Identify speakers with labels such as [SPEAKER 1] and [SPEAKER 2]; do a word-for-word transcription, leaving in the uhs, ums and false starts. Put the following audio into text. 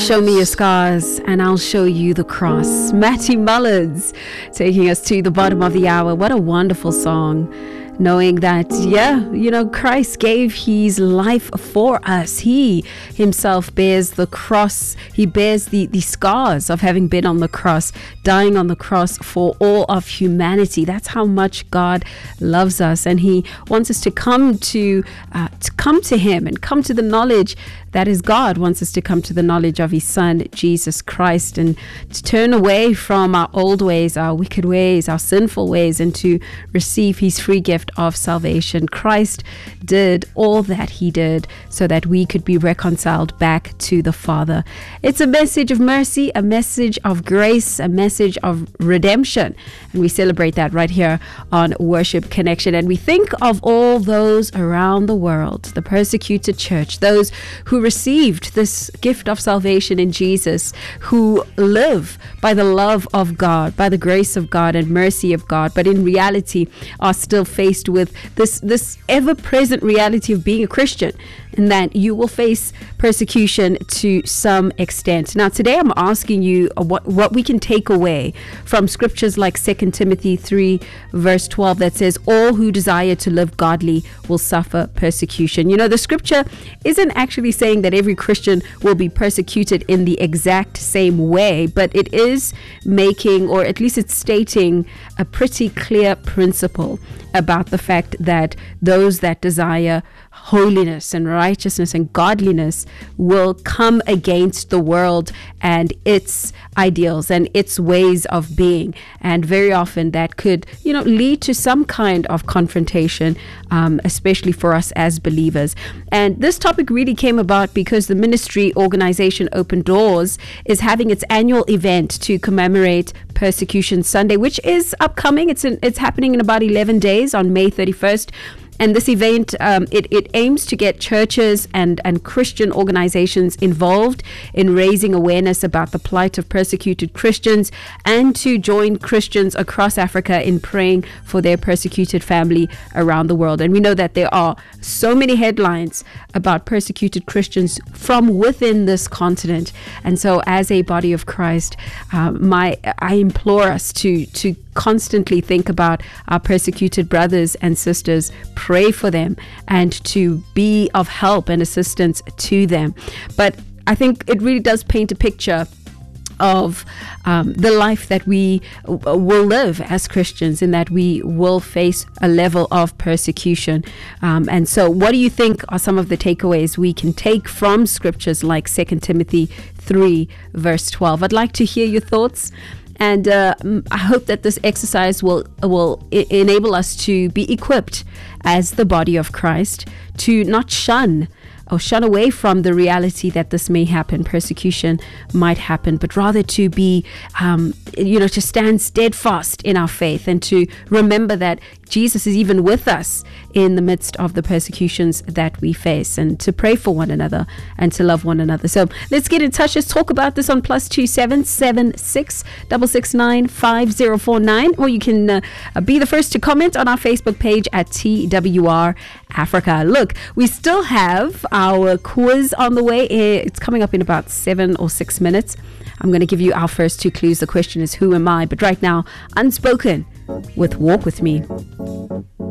[SPEAKER 1] Show me your scars and I'll show you the cross. Matty Mullins taking us to the bottom of the hour. What a wonderful song. Knowing that, yeah, you know, Christ gave his life for us. He himself bears the cross. He bears the, the scars of having been on the cross, dying on the cross for all of humanity. That's how much God loves us. And he wants us to come to, uh, to come to him and come to the knowledge that is God wants us to come to the knowledge of his son, Jesus Christ, and to turn away from our old ways, our wicked ways, our sinful ways, and to receive his free gift of salvation. Christ did all that he did so that we could be reconciled back to the Father. It's a message of mercy, a message of grace, a message of redemption. And we celebrate that right here on Worship Connection. And we think of all those around the world, the persecuted church, those who received this gift of salvation in Jesus, who live by the love of God, by the grace of God and mercy of God, but in reality are still faced with this, this ever-present reality of being a Christian, and that you will face persecution to some extent. Now, today I'm asking you what, what we can take away from scriptures like Second Timothy three verse twelve that says, all who desire to live godly will suffer persecution. You know, the scripture isn't actually saying that every Christian will be persecuted in the exact same way, but it is making, or at least it's stating, a pretty clear principle about the fact that those that desire holiness and righteousness and godliness will come against the world and its ideals and its ways of being. And very often that could, you know, lead to some kind of confrontation, um, especially for us as believers. And this topic really came about because the ministry organization Open Doors is having its annual event to commemorate Persecution Sunday, which is upcoming. It's in, it's happening in about eleven days on May thirty-first. And this event, um, it, it aims to get churches and, and Christian organizations involved in raising awareness about the plight of persecuted Christians, and to join Christians across Africa in praying for their persecuted family around the world. And we know that there are so many headlines about persecuted Christians from within this continent. And so as a body of Christ, um, my I implore us to to constantly think about our persecuted brothers and sisters, pray for them, and to be of help and assistance to them. But I think it really does paint a picture of um, the life that we w- will live as Christians, in that we will face a level of persecution. Um, and so what do you think are some of the takeaways we can take from scriptures like Second Timothy three verse twelve? I'd like to hear your thoughts. And uh, I hope that this exercise will will I- enable us to be equipped as the body of Christ to not shun or shun away from the reality that this may happen, persecution might happen, but rather to be, um, you know, to stand steadfast in our faith, and to remember that Jesus is even with us in the midst of the persecutions that we face, and to pray for one another and to love one another. So let's get in touch. Let's talk about this on plus two seven seven six six six nine five zero four nine, or you can uh, be the first to comment on our Facebook page at T W R Africa. Look, we still have our quiz on the way. It's coming up in about seven or six minutes. I'm going to give you our first two clues. The question is, who am I? But right now, Unspoken with Walk With Me.